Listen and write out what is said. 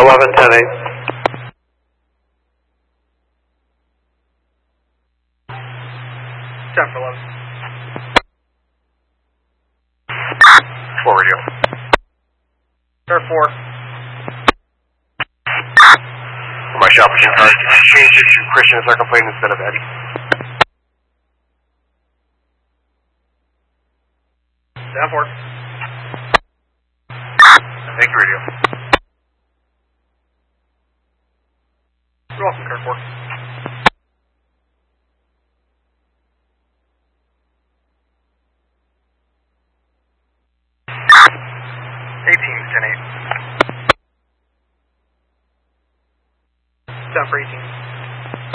11-10-8. 10-11. 4 radio. Air 4. My shop machine card changed it to Christian Circle Plane instead of Eddie. Down 4. Thank you, radio. You're welcome, Air 4. Down for 18.